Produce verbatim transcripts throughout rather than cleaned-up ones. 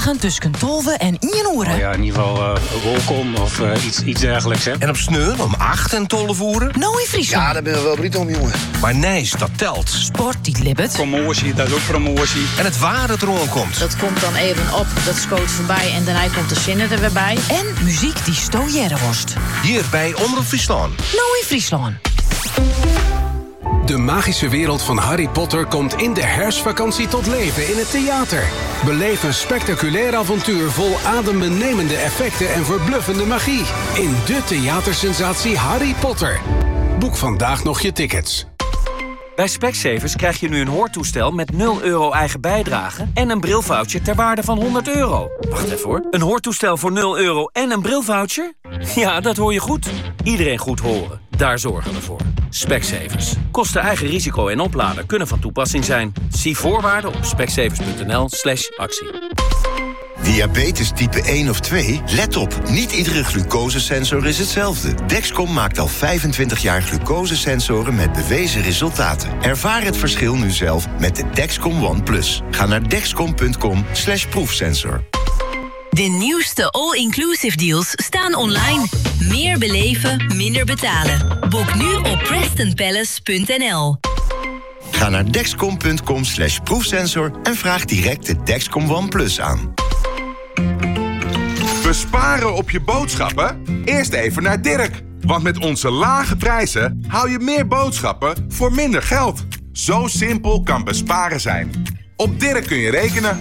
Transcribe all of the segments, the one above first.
dagen tussen tolve en één uur. Oh ja, in ieder geval uh, wolkom of uh, iets, iets dergelijks, hè. En op Sneun om acht en tolve uren? Nou in Friesland. Ja, daar ben we wel breed om, jongen. Maar Nijs, dat telt. Sport, die libbet. Promotie, dat is ook promotie. En het waar het erom komt. Dat komt dan even op, dat scoot voorbij en daarna komt de zinnen er weer bij. En muziek die stojere worst. Hier bij Omroep Friesland. Nou in Friesland. De magische wereld van Harry Potter komt in de herfstvakantie tot leven in het theater. Beleef een spectaculair avontuur vol adembenemende effecten en verbluffende magie. In de theatersensatie Harry Potter. Boek vandaag nog je tickets. Bij Specsavers krijg je nu een hoortoestel met nul euro eigen bijdrage en een brilvoucher ter waarde van honderd euro. Wacht even hoor. Een hoortoestel voor nul euro en een brilvoucher? Ja, dat hoor je goed. Iedereen goed horen. Daar zorgen we voor. Specsavers. Kosten eigen risico en oplader kunnen van toepassing zijn. Zie voorwaarden op specsavers.nl slash actie. Diabetes type één of twee? Let op, niet iedere glucosesensor is hetzelfde. Dexcom maakt al vijfentwintig jaar glucosesensoren met bewezen resultaten. Ervaar het verschil nu zelf met de Dexcom One Plus. Ga naar dexcom.com slash proefsensor. De nieuwste all-inclusive deals staan online. Meer beleven, minder betalen. Boek nu op preston palace punt n l. Ga naar dexcom.com slash proefsensor en vraag direct de Dexcom One Plus aan. Besparen op je boodschappen? Eerst even naar Dirk. Want met onze lage prijzen haal je meer boodschappen voor minder geld. Zo simpel kan besparen zijn. Op Dirk kun je rekenen.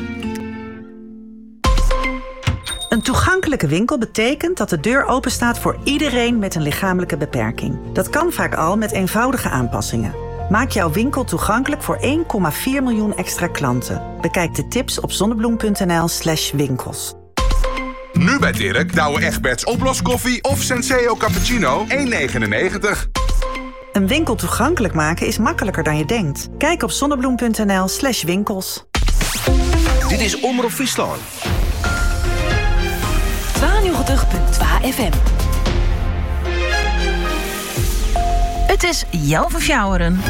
Een toegankelijke winkel betekent dat de deur openstaat voor iedereen met een lichamelijke beperking. Dat kan vaak al met eenvoudige aanpassingen. Maak jouw winkel toegankelijk voor één komma vier miljoen extra klanten. Bekijk de tips op zonnebloem.nl slash winkels. Nu bij Dirk, Douwe Egberts oploskoffie of Senseo cappuccino één negenennegentig. Een winkel toegankelijk maken is makkelijker dan je denkt. Kijk op zonnebloem.nl slash winkels. Dit is Omroep Friesland. tweeënnegentig komma twee F M. Het is Jelve Fjouweren.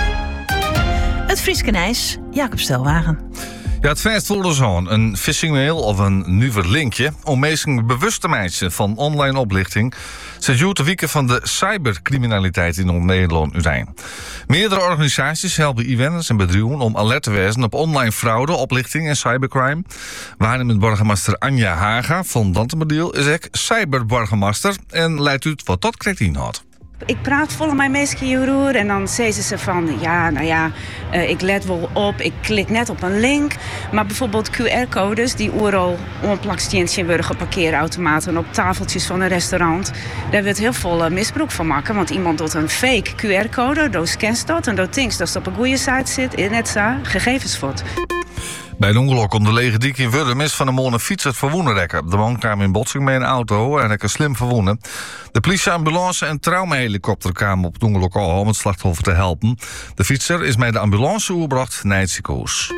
Het Frieske Nijs, Jacob Stelwagen. Ja, het fast voor de zon. Een phishingmail of een nuver linkje om mensen bewust te maken van online oplichting. Ze duurt de weken van de cybercriminaliteit in Nederland nu zijn. Meerdere organisaties helpen inwoners en bedrijven om alert te wezen op online fraude, oplichting en cybercrime. Waarnemend burgemeester Anja Haga van Dantemediel is ook cyberburgemeester en leidt u wat dat krijgt inhoudt. Ik praat volgens mij meestal hierover en dan zeggen ze van... ja, nou ja, uh, ik let wel op, ik klik net op een link. Maar bijvoorbeeld Q R-codes die overal onplaksteentje worden op parkeerautomaten... op tafeltjes van een restaurant. Daar wordt heel veel uh, misbruik van maken. Want iemand doet een fake Q R-code, dan scant dat... en dan denkt dat het op een goede site zit, in net zo, gegevens wordt. Bij een ongeluk om de lege dik in Wurm is van een man een fiets het verwoenen rekken. De man kwam in botsing met een auto en hij slim verwonnen. De politie, ambulance en traumahelikopter kwamen op het ongeluk al om het slachtoffer te helpen. De fietser is met de ambulance overgebracht naar het ziekenhuis.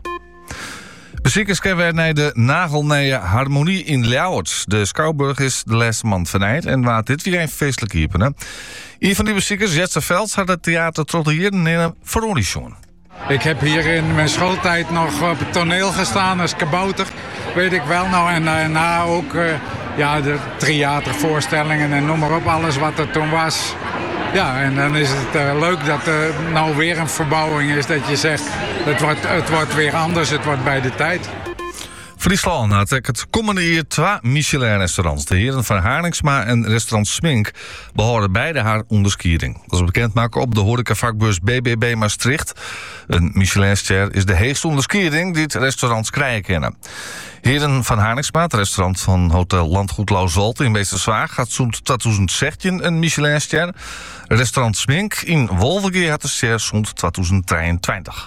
Beziekers kunnen naar de nagelnije Harmonie in Ljouwert. De Schouwburg is de laatste maand vernijd en waar dit weer een feestelijk hiepen. Een van die beziekers, Jetse Velds, had het theater Trotterhierden in een veronition. Ik heb hier in mijn schooltijd nog op het toneel gestaan als kabouter, weet ik wel. Nou, en daarna ook uh, ja, de theatervoorstellingen en noem maar op, alles wat er toen was. Ja, en dan is het uh, leuk dat er uh, nou weer een verbouwing is, dat je zegt, het wordt, het wordt weer anders, het wordt bij de tijd. Friesland had het komende jaar twee Michelin-restaurants. De heren van Haarningsma en restaurant Smink behouden beide haar onderskiering. Dat is bekendmaken op de horecavakbeurs B B B Maastricht. Een Michelin-ster is de heegste onderskiering die het restaurants krijgen kennen. Heren van Haarningsma, het restaurant van Hotel Landgoed Lauwzwalte in Beesterswaag, gaat zo'n tweeduizend zestien een Michelin-ster. Restaurant Smink in Wolvengeer had de ster zo'n tweeduizend drieëntwintig.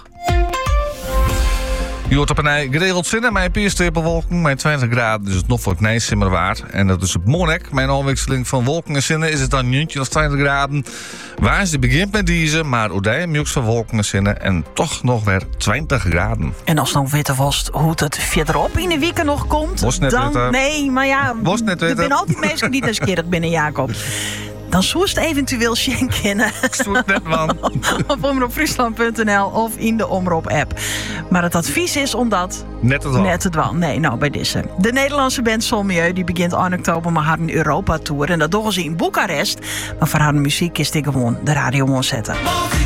Je hoort op een geregeld zinnen, mijn pierstepelwolken. Mijn twintig graden is het nog voor het simmer waard. En dat is op Monnik. Mijn afwisseling van wolken en zinnen is het dan Juntje of twintig graden. Waar is het begint met deze, maar Odij mjuks van wolken en zinnen. En toch nog weer twintig graden. En als nou weten was hoe het verderop in de weken nog komt, was net dan... Weten. Nee, maar ja, was net er zijn altijd mensen die nieuwsgierig binnen, Jacob. Dan zoest eventueel schenken. Stoet net, man. Op omroepfriesland punt n l of in de Omroep-app. Maar het advies is om dat... Net het wel. Net het wel. Nee, nou, bij deze. De Nederlandse band Solmieu die begint in oktober met haar Europa-tour. En dat doen ze in Boekarest. Maar voor haar muziek is dit gewoon de radio zetten.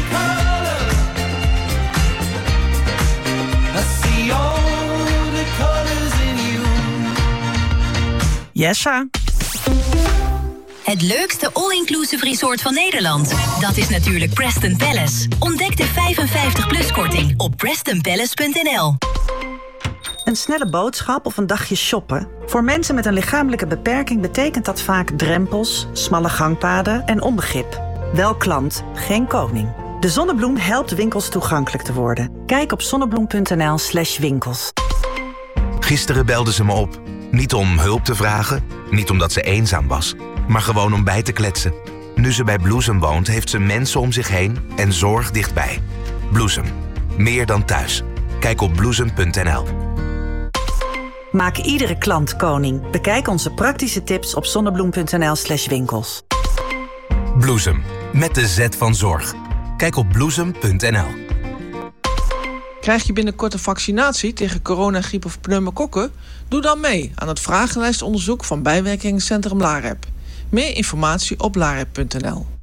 Yesa. Het leukste all-inclusive resort van Nederland. Dat is natuurlijk Preston Palace. Ontdek de vijfenvijftig plus korting op preston palace punt n l. Een snelle boodschap of een dagje shoppen? Voor mensen met een lichamelijke beperking betekent dat vaak drempels, smalle gangpaden en onbegrip. Wel klant, geen koning. De Zonnebloem helpt winkels toegankelijk te worden. Kijk op zonnebloem punt n l slash winkels. Gisteren belde ze me op. Niet om hulp te vragen, niet omdat ze eenzaam was, maar gewoon om bij te kletsen. Nu ze bij Bloesem woont, heeft ze mensen om zich heen en zorg dichtbij. Bloesem. Meer dan thuis. Kijk op bloesem punt n l. Maak iedere klant koning. Bekijk onze praktische tips op zonnebloem punt n l slash winkels. Bloesem. Met de Z van zorg. Kijk op bloesem punt n l. Krijg je binnenkort een vaccinatie tegen corona, griep of pneumokokken? Doe dan mee aan het vragenlijstonderzoek van bijwerkingencentrum LAREP. Meer informatie op larep punt n l.